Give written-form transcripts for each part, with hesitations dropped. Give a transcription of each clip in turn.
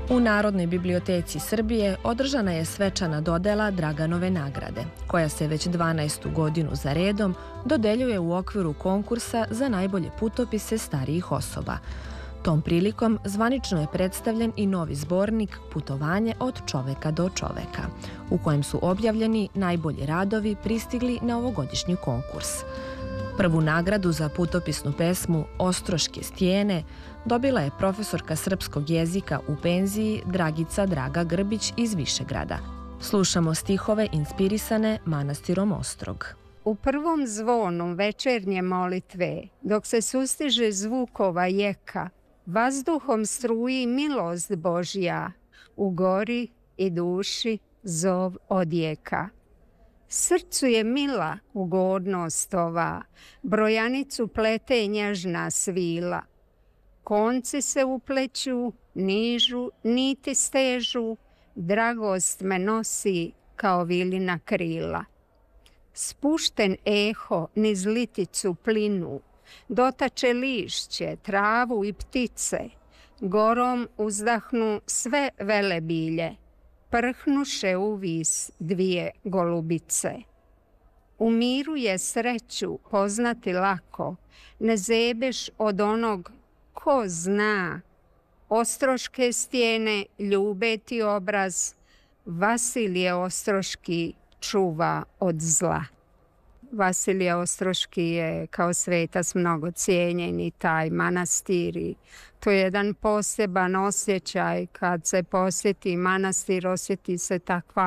U Narodnoj biblioteci Srbije održana je svečana dodela Draganove nagrade, koja se već 12. godinu za redom dodeljuje u okviru konkursa za najbolje putopise starijih osoba. Tom prilikom zvanično je predstavljen i novi zbornik Putovanje od čoveka do čoveka, u kojem su objavljeni najbolji radovi pristigli na ovogodišnji konkurs. Prvu nagradu za putopisnu pesmu Ostroške stijene dobila je profesorka srpskog jezika u penziji Dragica Draga Grbić iz Višegrada. Slušamo stihove inspirisane manastirom Ostrog. U prvom zvonu večernje molitve, dok se sustiže zvukova jeka, vazduhom struji milost Božja, u gori i duši zov odjeka. Srcu je mila ugodnost ova, brojanicu plete nježna svila. Konci se upleću, nižu, niti stežu, dragost me nosi kao vilina krila. Spušten eho niz liticu plinu, dotače lišće, travu i ptice, gorom uzdahnu sve velebilje, prhnuše uvis dvije golubice. U miru je sreću poznati lako, ne zebeš od onog ko zna. Ostroške stijene ljube ti obraz, Vasilije Ostroški čuva od zla. Vasilije Ostroški je kao svetac mnogo cijenjeni taj manastir. To je jedan poseban osjećaj kad se posjeti manastir, osjeti se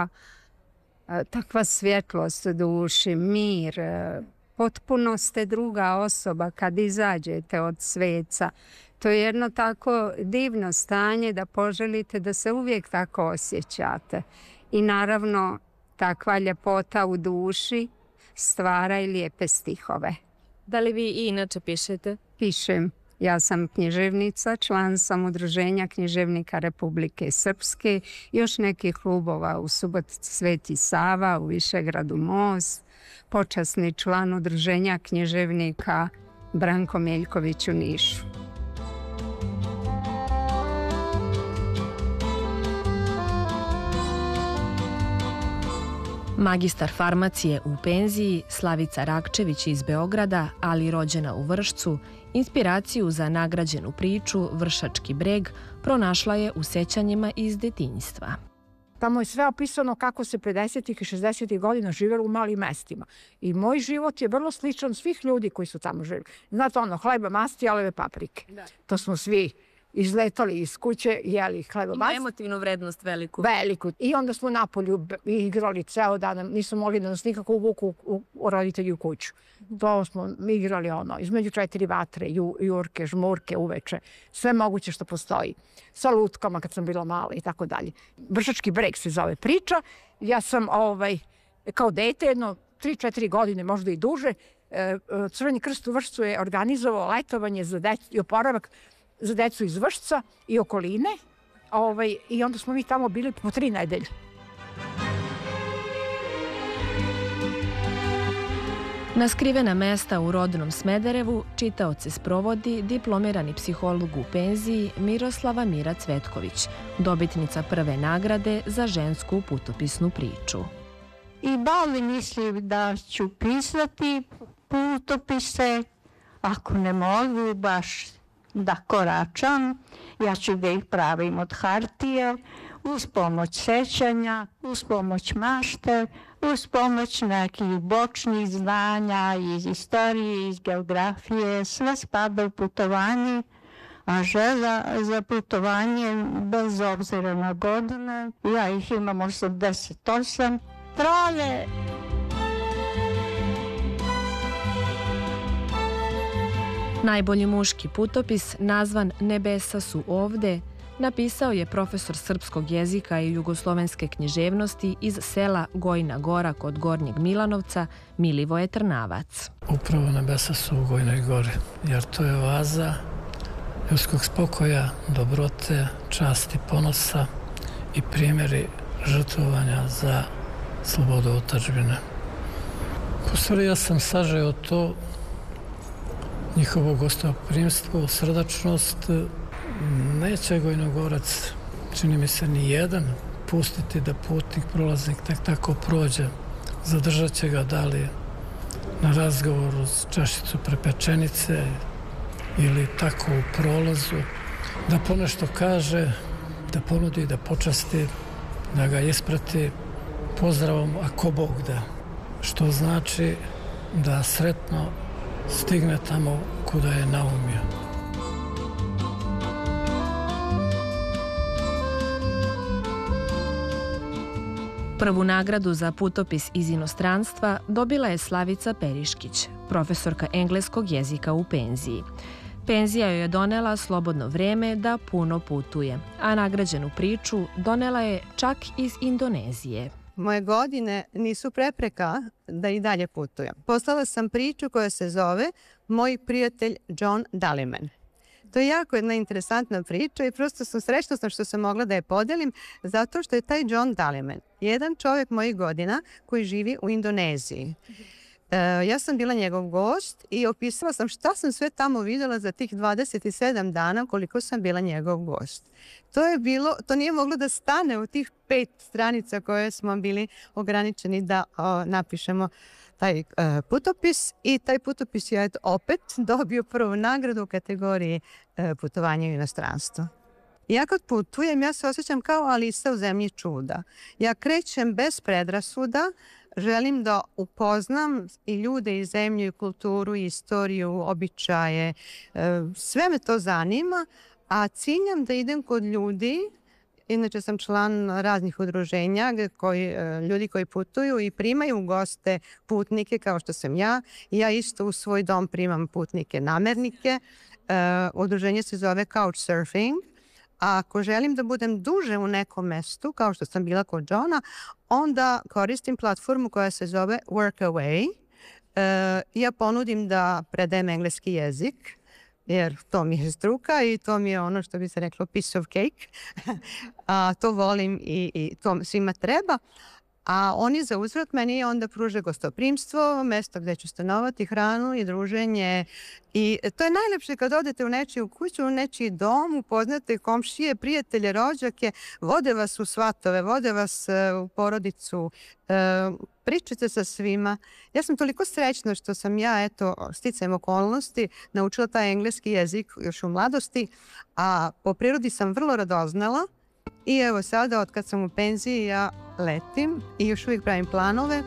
takva svjetlost u duši, mir. Potpuno ste druga osoba kad izađete od sveca. To je jedno tako divno stanje da poželite da se uvijek tako osjećate. I naravno takva ljepota u duši stvara i lijepe stihove. Da li vi i inače pišete? Pišem. Ja sam književnica, član sam Udruženja književnika Republike Srpske, još nekih klubova u Subotici Sveti Sava, u Višegradu Most, počasni član Udruženja književnika Branko Meljković u Nišu. Magistar farmacije u penziji Slavica Rakčević iz Beograda, ali rođena u Vršcu, inspiraciju za nagrađenu priču Vršački breg pronašla je u sećanjima iz detinjstva. Tamo je sve opisano kako se 50. i 60. godina živjelo u malim mestima. I moj život je vrlo sličan svih ljudi koji su tamo živjeli. Znate ono, hleba, masti, jaleve paprike. Da. To smo svi izletali iz kuće, jeli hleba, masti. Ima emotivnu vrednost veliku. Veliku. I onda smo napolju igrali ceo dan. Nismo mogli da nas nikako uvuku u roditelji u kuću. To smo igrali između 4 vatre, jurke, žmurke uveče. Sve moguće što postoji. Sa lutkama kad sam bila mala i tako dalje. Vršački breg se zove priča. Ja sam kao dete, jedno 3-4 godine, možda i duže, Crveni krst u Vršcu je organizovao letovanje za decu i oporavak za decu iz Vršca i okoline. I onda smo mi tamo bili po 3 nedelje. Na skrivena mesta u rodnom Smederevu čitaoce sprovodi diplomirani psiholog u penziji Miroslava Mira Cvetković, dobitnica prve nagrade za žensku putopisnu priču. I dalje mislim da ću pisati putopise, ako ne mogu baš da koračam, ja ću da ih pravim od hartije, uz pomoć sećanja, uz pomoć mašte, uz pomoć nekih bočnih znanja iz istorije, iz geografije, sve spada u putovanje, a želja za putovanje bez obzira na godine, ja ih imam 88, troje. Najbolji muški putopis, nazvan Nebesa su ovde, napisao je profesor srpskog jezika i jugoslovenske književnosti iz sela Gojna Gora kod Gornjeg Milanovca, Milivoje Trnavac. Upravo nebesa su u Gojnoj Gori, jer to je oaza ljudskog spokoja, dobrote, časti, ponosa i primjeri žrtvovanja za slobodu otadžbine. U stvari ja sam sažeo to, njihovo gostoprimstvo, srdačnost. Neće Gojnogorac čini mi se, ni jedan pustiti da putnik, prolaznik tek tako prođe. Zadržat će ga da li na razgovoru uz čašicu prepečenice ili tako u prolazu, da ponešto kaže, da ponudi, da počasti, da ga isprati pozdravom ako Bog da, što znači da sretno stigne tamo kuda je naumio. Prvu nagradu za putopis iz inostranstva dobila je Slavica Periškić, profesorka engleskog jezika u penziji. Penzija joj je donela slobodno vreme da puno putuje, a nagrađenu priču donela je čak iz Indonezije. Moje godine nisu prepreka da i dalje putujem. Poslala sam priču koja se zove Moj prijatelj John Dalliman. To je jako jedna interesantna priča i prosto sam srećna što sam mogla da je podelim, zato što je taj John Dalliman jedan čovjek mojih godina koji živi u Indoneziji. Ja sam bila njegov gost i opisala sam šta sam sve tamo vidjela za tih 27 dana koliko sam bila njegov gost. To nije moglo da stane u tih 5 stranica koje smo bili ograničeni da napišemo taj putopis i taj putopis je opet dobio prvu nagradu u kategoriji putovanja u inostranstvo. Ja kad putujem, ja se osjećam kao Alisa u zemlji čuda. Ja krećem bez predrasuda, želim da upoznam i ljude i zemlju i kulturu i istoriju, običaje. Sve me to zanima, a ciljam da idem kod ljudi. Inače sam član raznih udruženja, ljudi koji putuju i primaju u goste putnike kao što sam ja. Ja isto u svoj dom primam putnike namernike. Udruženje se zove Couchsurfing. A ako želim da budem duže u nekom mestu, kao što sam bila kod Johna, onda koristim platformu koja se zove Workaway. Ja ponudim da predajem engleski jezik, jer to mi je struka i to mi je ono što bi se reklo piece of cake. To volim i to svima treba. A oni za uzvrat meni onda pruže gostoprimstvo, mesto gdje ću stanovati, hranu i druženje. I to je najlepše kad odete u nečiju kuću, u nečiji dom, upoznate komšije, prijatelje, rođake, vode vas u svatove, vode vas u porodicu, pričate sa svima. Ja sam toliko srećna što sam ja, sticajem okolnosti, naučila taj engleski jezik još u mladosti, a po prirodi sam vrlo radoznala. I evo sada, od kad sam u penziji, ja letim i još uvijek pravim planove.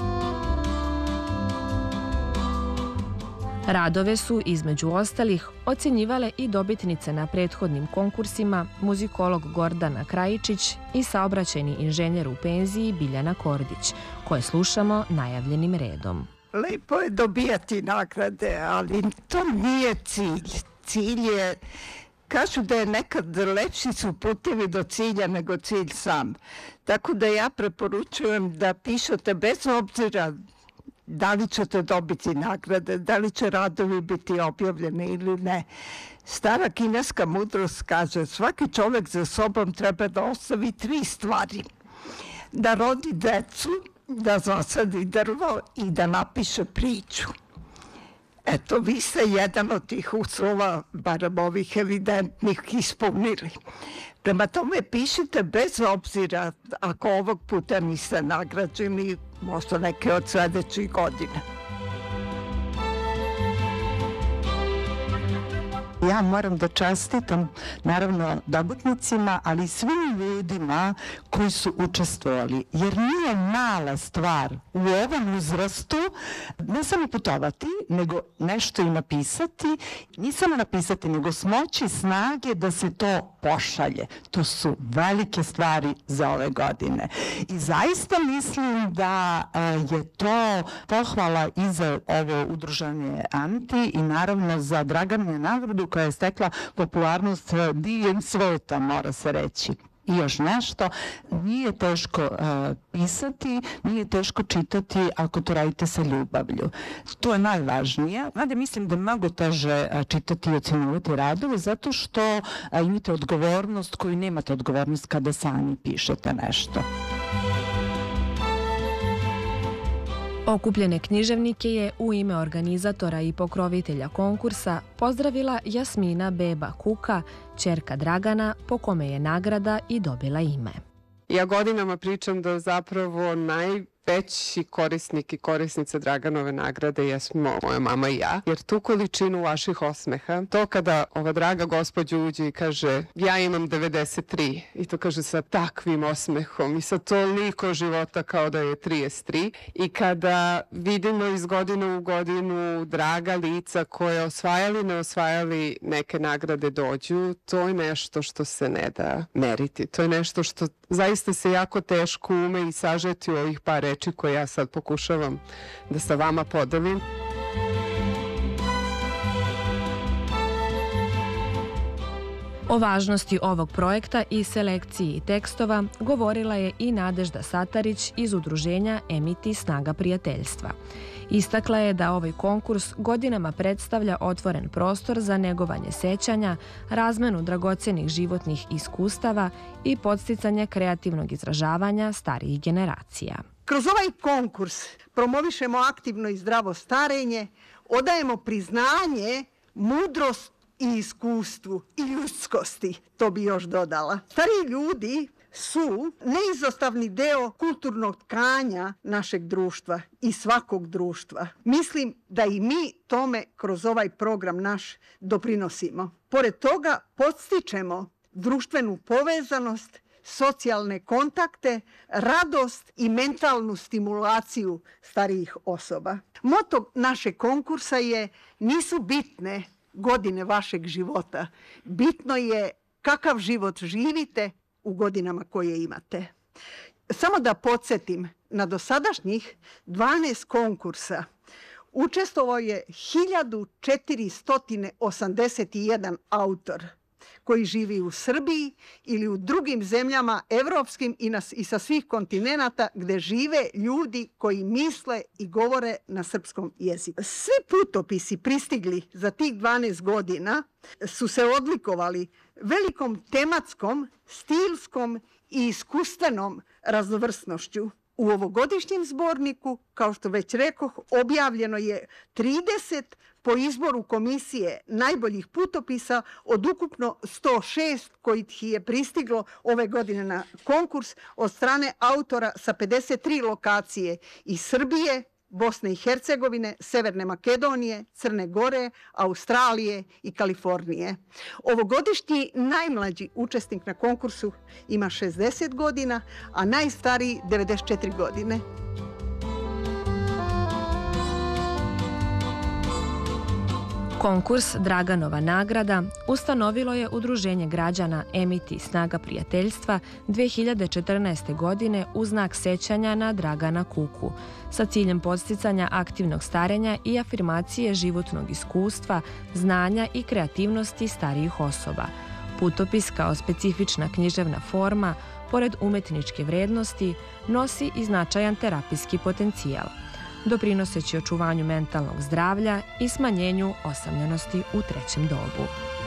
Radove su, između ostalih, ocjenjivale i dobitnice na prethodnim konkursima, muzikolog Gordana Krajičić i saobraćajni inženjer u penziji Biljana Kordić, koje slušamo najavljenim redom. Lepo je dobijati nagrade, ali to nije cilj. Cilj je... Kažu da je nekad lepši su putevi do cilja nego cilj sam. Tako da ja preporučujem da pišete bez obzira da li ćete dobiti nagrade, da li će radovi biti objavljeni ili ne. Stara kineska mudrost kaže svaki čovjek za sobom treba da ostavi 3 stvari. Da rodi decu, da zasadi drvo i da napiše priču. Eto, vi ste jedan od tih uslova, barem ovih evidentnih, ispunili. Prema tome, pišite bez obzira ako ovog puta niste nagrađeni, možda neke od sljedećih godina. Ja moram da čestitam, naravno, dobitnicima, ali svim ljudima koji su učestvovali. Jer nije mala stvar u ovom uzrastu ne samo putovati, nego nešto i napisati. Nije samo napisati, nego smoći snage da se to pošalje. To su velike stvari za ove godine. I zaista mislim da je to pohvala i za ovo udruženje Anti i naravno za Draganu nagradu koja je stekla popularnost diljem sveta, mora se reći. I još nešto, nije teško pisati, nije teško čitati ako to radite sa ljubavlju. To je najvažnije. Mada mislim da je mnogo teže čitati i ocjenjivati radove zato što imate odgovornost koju nemate odgovornost kada sami pišete nešto. Okupljene književnike je u ime organizatora i pokrovitelja konkursa pozdravila Jasmina Beba Kuka, ćerka Dragana, po kome je nagrada i dobila ime. Ja godinama pričam da zapravo najveći korisnik i korisnica Draganove nagrade jesmo moja mama i ja, jer tu količinu vaših osmeha, to kada ova draga gospođa uđe i kaže ja imam 93 i to kaže sa takvim osmehom i sa toliko života kao da je 33 i kada vidimo iz godine u godinu draga lica koje osvajali, ne osvajali neke nagrade dođu, to je nešto što se ne da meriti. To je nešto što zaista se jako teško ume i sažeti u ovih par reči koje ja sad pokušavam da sa vama podelim. O važnosti ovog projekta i selekciji tekstova govorila je i Nadežda Satarić iz udruženja Emiti Snaga prijateljstva. Istakla je da ovaj konkurs godinama predstavlja otvoren prostor za negovanje sećanja, razmenu dragocenih životnih iskustava i podsticanje kreativnog izražavanja starijih generacija. Kroz ovaj konkurs promovišemo aktivno i zdravo starenje, odajemo priznanje, mudrost i iskustvu i ljudskosti, to bi još dodala. Stariji ljudi su neizostavni deo kulturnog tkanja našeg društva i svakog društva. Mislim da i mi tome kroz ovaj program naš doprinosimo. Pored toga podstičemo društvenu povezanost, socijalne kontakte, radost i mentalnu stimulaciju starijih osoba. Moto našeg konkursa je nisu bitne godine vašeg života. Bitno je kakav život živite u godinama koje imate. Samo da podsjetim, na dosadašnjih 12 konkursa učestvovao je 1481 autor koji živi u Srbiji ili u drugim zemljama evropskim i sa svih kontinenata gde žive ljudi koji misle i govore na srpskom jeziku. Svi putopisi pristigli za tih 12 godina su se odlikovali velikom tematskom, stilskom i iskustvenom raznovrsnošću. U ovogodišnjem zborniku, kao što već rekoh, objavljeno je 30 po izboru komisije najboljih putopisa od ukupno 106 kojih je pristiglo ove godine na konkurs od strane autora sa 53 lokacije iz Srbije, Bosne i Hercegovine, Severne Makedonije, Crne Gore, Australije i Kalifornije. Ovogodišnji najmlađi učesnik na konkursu ima 60 godina, a najstariji 94 godine. Konkurs Draganova nagrada ustanovilo je Udruženje građana Emiti Snaga prijateljstva 2014. godine u znak sećanja na Dragana Kuku, sa ciljem podsticanja aktivnog starenja i afirmacije životnog iskustva, znanja i kreativnosti starijih osoba. Putopis kao specifična književna forma, pored umetničke vrednosti, nosi i značajan terapijski potencijal, doprinoseći očuvanju mentalnog zdravlja i smanjenju osamljenosti u trećem dobu.